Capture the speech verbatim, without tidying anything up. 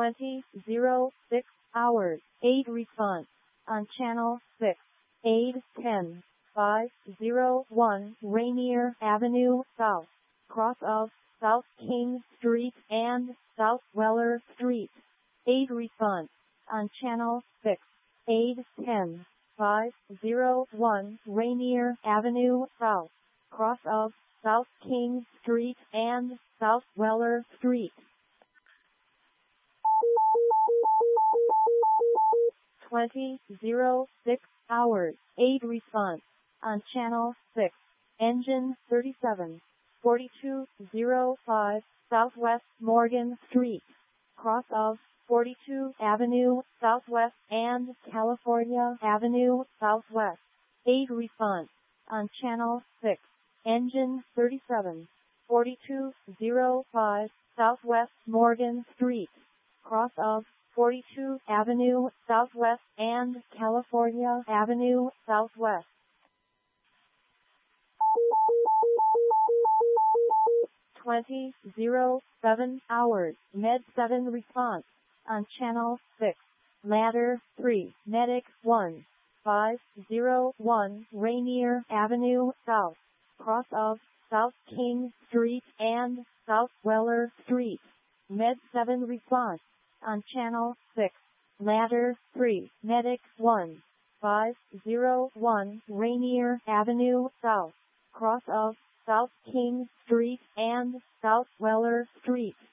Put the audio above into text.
twenty oh six hours, eight response on channel six, eight ten, five oh one Rainier Avenue South, cross of South King Street and South Weller Street, eight response on channel six, eight ten, five oh one Rainier Avenue South, cross of South King Street and South Weller Street. twenty oh six hours, eight response on channel six, engine thirty-seven, forty-two oh five Southwest Morgan Street, cross of forty-two Avenue Southwest and California Avenue Southwest, eight response on channel six, engine thirty-seven, forty-two oh five Southwest Morgan Street, cross of forty-two Avenue Southwest and California Avenue Southwest. twenty oh seven hours, Med seven response on channel six, ladder three, medic one, five oh one Rainier Avenue South, cross of South King Street and South Weller Street, Med seven response on channel six, ladder three, medic one, five oh one Rainier Avenue South, cross of South King Street and South Weller Street.